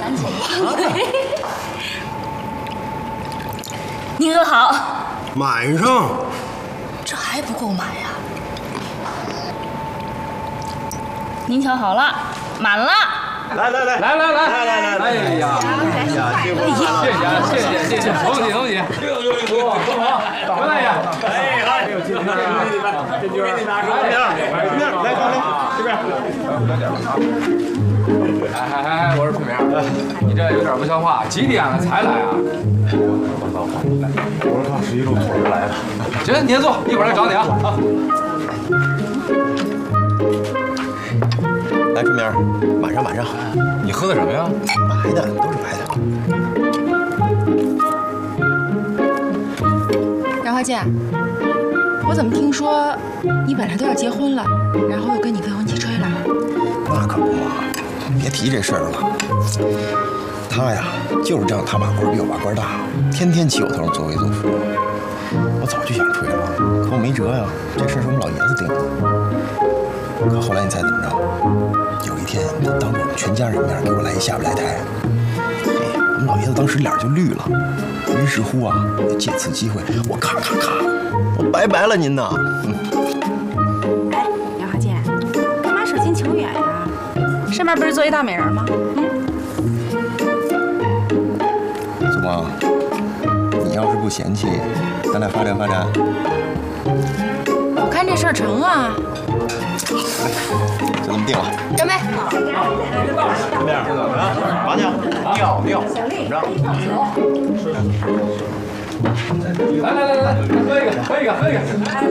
赶紧。您哥好。 满上。 这还不够满呀？您瞧好了，满了。 来！哎呀，谢谢，恭喜！多好，回来呀！哎，进去吧，这就给你拿出来，来，这边。哎，我说春明，你这有点不像话，几点了才来啊？ 我是靠11路腿来的。 行，你先坐，一会儿来找你啊。 来，春明，晚上， 你喝的什么呀？ 白的，都是白的。 杨华健，我怎么听说你本来都要结婚了，然后又跟你未婚妻吹了？ 那可不嘛，别提这事儿了。他呀，就是仗他把官比我把官大，天天骑我头上作威作福。我早就想吹了，可我没辙呀，这事儿是我们老爷子定的。可后来你猜怎么着？有一天，他当着我们全家人面给我来一下不来台，我们老爷子当时脸就绿了。于是乎啊，就借此机会，我咔，我拜拜了您呐。 哎，杨华健，干嘛舍近求远呀？上面不是做一大美人吗？ 怎么？你要是不嫌弃，咱俩发展。 我看这事儿成啊。 就这么定了。 干杯！ 这样，麻将，尿，怎么着？ 来，喝一个。来！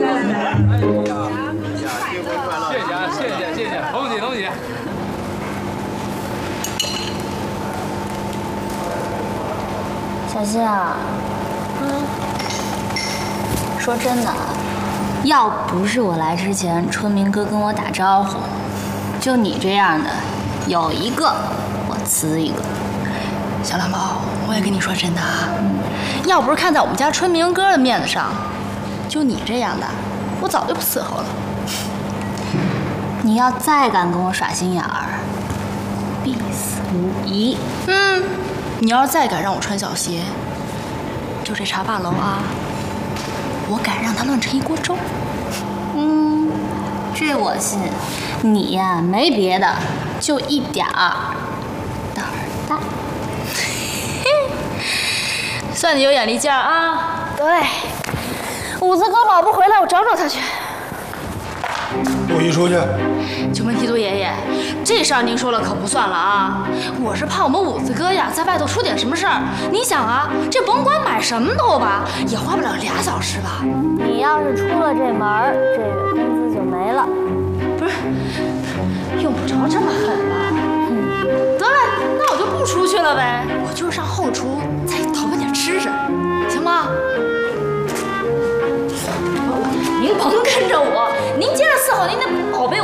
谢谢，恭喜！ 小新啊，说真的，要不是我来之前春明哥跟我打招呼，就你这样的，有一个我辞一个。 小蓝猫，我也跟你说真的啊，要不是看在我们家春明哥的面子上，就你这样的，我早就不伺候了。 你要再敢跟我耍心眼儿，必死无疑。 你要是再敢让我穿小鞋，就这茶霸楼啊，我敢让他乱成一锅粥。 这我信。你呀，没别的，就一点儿胆儿大。 算你有眼力劲儿啊！ 对，武子哥老不回来，我找他去。 我一出去， 九门提督爷爷，这事儿您说了可不算了啊！我是怕我们武子哥呀，在外头出点什么事儿。你想啊，这甭管买什么都吧，也花不了2小时吧？ 你要是出了这门儿，这月工资就没了。 不是，用不着这么狠吧？得了，那我就不出去了呗，我就是上后厨再讨办点吃的。